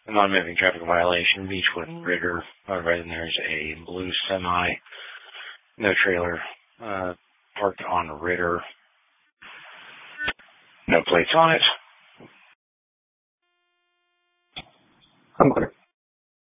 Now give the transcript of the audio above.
A non-moving traffic violation, Beechwood Ritter. Right, and there's a blue semi, no trailer, parked on Ritter. No plates on it.